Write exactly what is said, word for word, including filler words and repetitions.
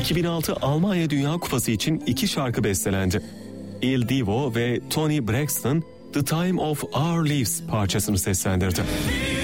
iki bin altı Almanya Dünya Kupası için iki şarkı bestelendi. Il Divo ve Toni Braxton The Time of Our Lives parçasını seslendirdi.